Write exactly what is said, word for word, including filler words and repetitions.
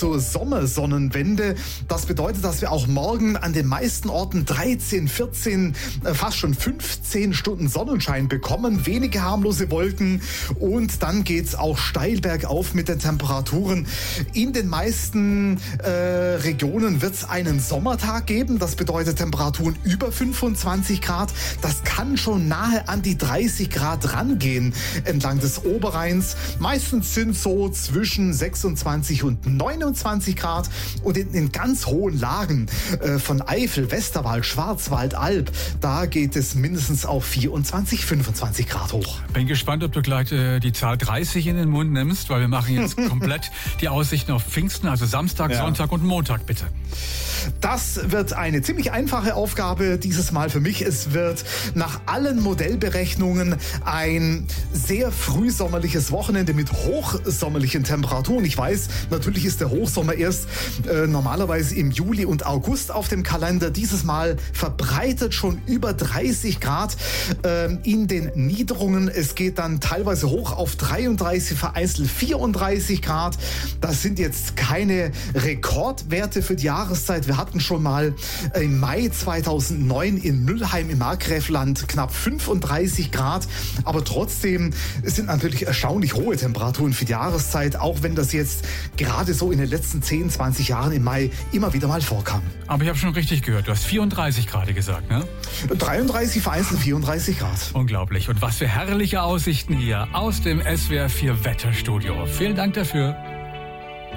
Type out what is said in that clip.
zur Sommersonnenwende. Das bedeutet, dass wir auch morgen an den meisten Orten dreizehn, vierzehn, fast schon fünfzehn Stunden Sonnenschein bekommen. Wenige harmlose Wolken und dann geht's auch steil bergauf mit den Temperaturen. In den meisten äh, Regionen wird es einen Sommertag geben. Das bedeutet Temperaturen über fünfundzwanzig Grad. Das kann schon nahe an die dreißig Grad rangehen entlang des Oberrheins. Meistens sind so zwischen sechsundzwanzig und neunundzwanzig Grad und in den ganz hohen Lagen äh, von Eifel, Westerwald, Schwarzwald, Alb, da geht es mindestens auf vierundzwanzig, fünfundzwanzig Grad hoch. Bin gespannt, ob du gleich äh, die Zahl dreißig in den Mund nimmst, weil wir machen jetzt komplett die Aussichten auf Pfingsten, also Samstag, ja. Sonntag und Montag, bitte. Das wird eine ziemlich einfache Aufgabe dieses Mal für mich. Es wird nach allen Modellberechnungen ein sehr frühsommerliches Wochenende mit hochsommerlichen Temperaturen. Ich weiß, natürlich ist der Hochsommer erst äh, normalerweise im Juli und August auf dem Kalender. Dieses Mal verbreitet schon über dreißig Grad äh, in den Niederungen. Es geht dann teilweise hoch auf dreiunddreißig, vereinzelt vierunddreißig Grad. Das sind jetzt keine Rekordwerte für die Jahreszeit. Wir hatten schon mal im Mai zweitausendneun in Mülheim im Markgräfland knapp fünfunddreißig Grad. Aber trotzdem sind natürlich erstaunlich hohe Temperaturen für die Jahreszeit, auch wenn das jetzt gerade so in den letzten zehn, zwanzig Jahren im Mai immer wieder mal vorkam. Aber ich habe schon richtig gehört, du hast vierunddreißig gerade gesagt, ne? dreiunddreißig, vereinzelt vierunddreißig Grad. Unglaublich. Und was für herrliche Aussichten hier aus dem S W R vier Wetterstudio. Vielen Dank dafür.